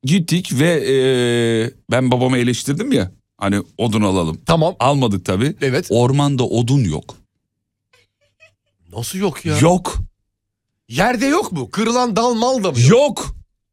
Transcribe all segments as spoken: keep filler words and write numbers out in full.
Gittik ve e, ben babamı eleştirdim ya. Hani odun alalım. Tamam. Almadık tabii. Evet. Ormanda odun yok. Nasıl yok ya? Yok. Yerde yok mu? Kırılan dal mal da mı yok? Yok.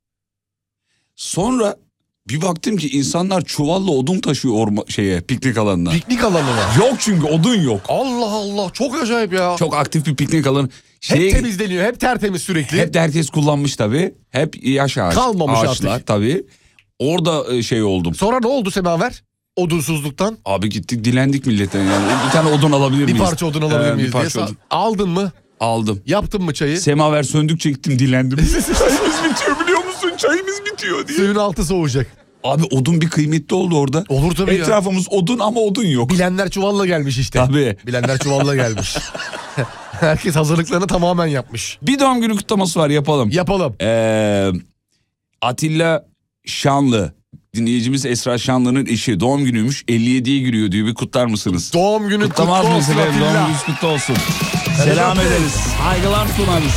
Sonra bir baktım ki insanlar çuvalla odun taşıyor orma, şeye piknik alanına. Piknik alanı var. Yok çünkü odun yok. Allah Allah, çok acayip ya. Çok aktif bir piknik alanı. Şey, hep temizleniyor, hep tertemiz sürekli. Hep de herkes kullanmış tabii. Hep yaş ağaç. Kalmamış ağaçlar artık. Tabii. Orada şey oldum. Sonra ne oldu Semaver? Odunsuzluktan. Abi gittik dilendik milletten yani. Bir tane odun alabilir miyiz? Bir parça odun alabilir ee, miyiz bir parça diye. odun. Aldın mı? Aldım. Yaptın mı çayı? Semaver söndükçe gittim dilendim. Çayımız bitiyor biliyor musun? Çayımız bitiyor diye. Suyun altı soğuyacak. Abi odun bir kıymetli oldu orada. Olur tabii ya. Etrafımız odun ama odun yok. Bilenler çuvalla gelmiş işte. Tabii. Bilenler çuvalla gelmiş. Herkes hazırlıklarını tamamen yapmış. Bir doğum günü kutlaması var, yapalım. Yapalım. Ee, Atilla Şanlı. Dinleyicimiz Esra Şanlı'nın eşi. Doğum günüymüş. elli yediye giriyor diyor. Bir kutlar mısınız? Doğum günün kutlu Kutlamaz mıyız olsun efendim? Atilla. Doğum gününüz kutlu olsun. Selam ederiz. Saygılar sunarız.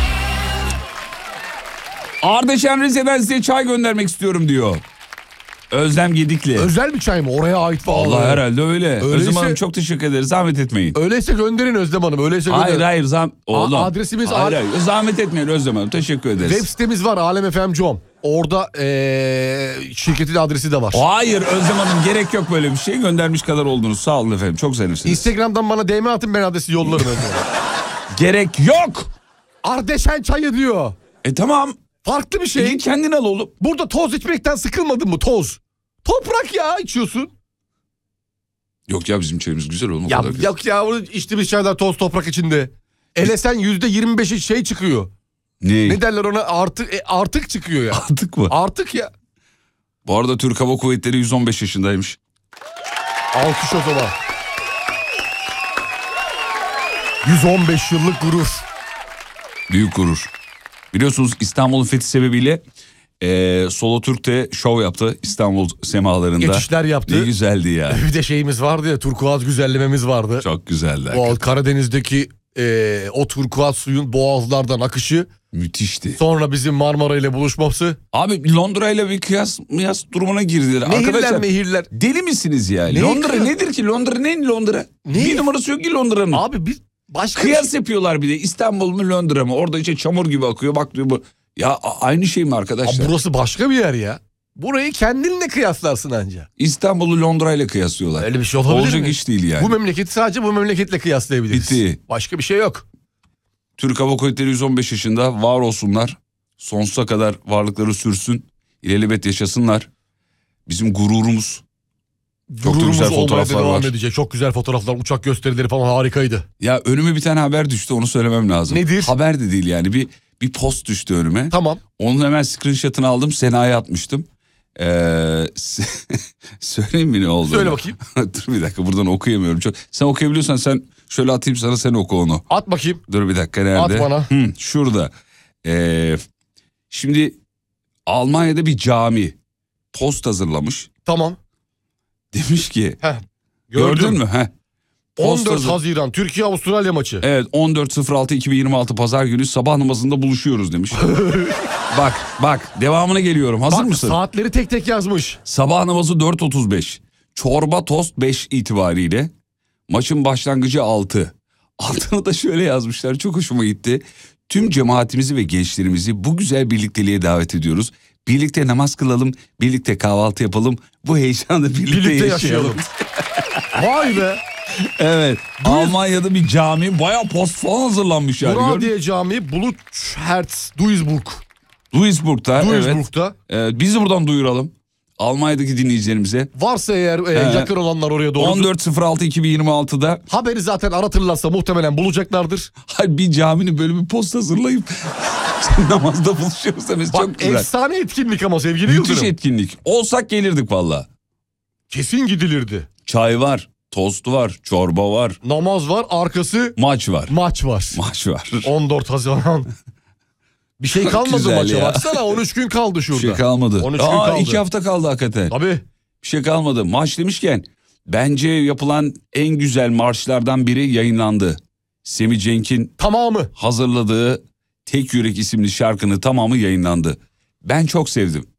Ardeşen Rize'den size çay göndermek istiyorum diyor. Özlem Gedikli. Özel bir çay mı? Oraya ait falan. Allah herhalde öyle. Öyleyse- Özlem Hanım çok teşekkür ederiz. Zahmet etmeyin. Öyleyse gönderin Özlem Hanım. Öyleyse gönderin. Hayır hayır. Zam Oğlum. A- adresimiz hayır, a- hayır. Zahmet etmeyin Özlem Hanım. Teşekkür ederiz. Web sitemiz var alem f m nokta com. Orada ee, şirketin adresi de var. Hayır Özlem Hanım, gerek yok böyle bir şey. Göndermiş kadar oldunuz. Sağ olun efendim. Çok zarifsiniz. Instagram'dan bana D M atın, ben adresi yollarım. Gerek yok. Ardeşen çayı diyor. E tamam. Farklı bir şey. Git kendin al oğlum. Burada toz içmekten sıkılmadın mı? Toz. Toprak ya içiyorsun. Yok ya, bizim çayımız güzel oğlum. Ya yok ya, bunu içtiğimiz çaylar toz toprak içinde. Elesen yüzde yirmi beşi şey çıkıyor. Ne? Ne derler ona? Artık e, artık çıkıyor ya. Artık mı? Artık ya. Bu arada Türk Hava Kuvvetleri yüz on beş yaşındaymış. Alkış o zaman. yüz on beş yıllık gurur. Büyük gurur. Biliyorsunuz İstanbul'un fethi sebebiyle e, Solo Türk'te şov yaptı İstanbul semalarında. Geçişler yaptı. Ne güzeldi ya. Bir de şeyimiz vardı ya, turkuaz güzellememiz vardı. Çok güzeldi. O Karadeniz'deki e, o turkuaz suyun boğazlardan akışı. Müthişti. Sonra bizim Marmara ile buluşması. Abi Londra ile bir kıyas mıyas durumuna girdiler. Nehirler Arkadaşlar, mehirler. deli misiniz ya? Neyi Londra kıyas- nedir ki? Londra ne Londra? Ne? Bir numarası yok ki Londra'nın. Abi biz başka Kıyas yapıyorlar bir de. İstanbul mu Londra mı? Orada işte çamur gibi akıyor. Bak diyor bu. Ya a- aynı şey mi arkadaşlar? Abi burası başka bir yer ya. Burayı kendinle kıyaslarsın anca. İstanbul'u Londra ile kıyaslıyorlar. Öyle bir şey olabilir Olacak mi? iş değil yani. Bu memleketi sadece bu memleketle kıyaslayabiliriz. Bitti. Başka bir şey yok. Türk Hava Kuvvetleri yüz on beş yaşında, var olsunlar. Sonsuza kadar varlıkları sürsün. İlelebet yaşasınlar. Bizim gururumuz. Çok da Gururumuz güzel olmaya da fotoğraflar devam var. edecek. Çok güzel fotoğraflar, uçak gösterileri falan harikaydı. Ya önüme bir tane haber düştü, onu söylemem lazım. Nedir? Haber de değil yani, bir bir post düştü önüme. Tamam. Onun hemen screenshot'ını aldım, Sena'ya atmıştım. Ee, söyleyeyim mi ne oldu? Söyle bakayım. Dur bir dakika, buradan okuyamıyorum. Çok... Sen okuyabiliyorsan sen şöyle atayım sana, sen oku onu. At bakayım. Dur bir dakika, nerede? At bana. Hı, şurada. Ee, şimdi Almanya'da bir cami post hazırlamış. Tamam. Demiş ki Heh, gördün gördüm. mü? Heh. Post on dört hazır- Haziran Türkiye Avustralya maçı. Evet, on dört sıfır altı iki bin yirmi altı Pazar günü sabah namazında buluşuyoruz demiş. Bak bak devamına geliyorum, hazır Bak, mısın? saatleri tek tek yazmış. Sabah namazı dört otuz beş. Çorba tost beş itibariyle. Maçın başlangıcı altı. Altını da şöyle yazmışlar, çok hoşuma gitti. Tüm cemaatimizi ve gençlerimizi bu güzel birlikteliğe davet ediyoruz. Birlikte namaz kılalım, birlikte kahvaltı yapalım. Bu heyecanla birlikte, Birlikte yaşayalım. yaşayalım. Vay be. Evet. Almanya'da bir cami, bayağı post falan hazırlanmış yani. Gördün mü? Muradiye Camii Blutsherz Duisburg. Duisburg'da, evet. Duisburg'da. Evet, biz de buradan duyuralım. Almanya'daki dinleyicilerimize. Varsa eğer e, He. yakın olanlar oraya doğru. on dört sıfır altı iki bin yirmi altıda Haberi zaten aratırlarsa muhtemelen bulacaklardır. hayır, bir caminin böyle bir post hazırlayıp namazda buluşuyoruz demesi Bak, çok güzel. efsane etkinlik ama sevgili Müthiş Yıldırım. etkinlik. Olsak gelirdik valla. Kesin gidilirdi. Çay var, tost var, çorba var, Namaz var, arkası maç var. maç var. Maç var. on dört Haziran. Bir şey Çok kalmadı güzel maça, ya. baksana on üç gün kaldı Bir şurada. şey kalmadı. on üç gün Aa, kaldı. iki hafta kaldı hakikaten. Tabii. Bir şey kalmadı. Maç demişken bence yapılan en güzel marşlardan biri yayınlandı. Semih Cenk'in Tamamı. hazırladığı Tek Yürek isimli şarkının tamamı yayınlandı. Ben çok sevdim.